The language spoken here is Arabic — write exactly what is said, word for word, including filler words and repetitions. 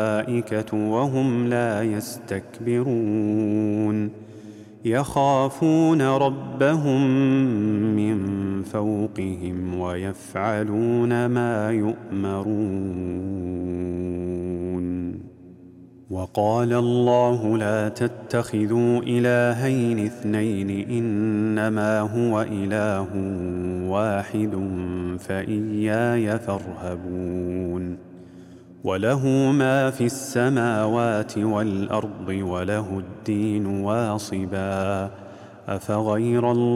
وهم لا يستكبرون يخافون ربهم من فوقهم ويفعلون ما يؤمرون. وقال الله لا تتخذوا إلهين اثنين إنما هو إله واحد فإياي فارهبون. وله ما في السماوات والأرض وله الدين واصبا أفغير الله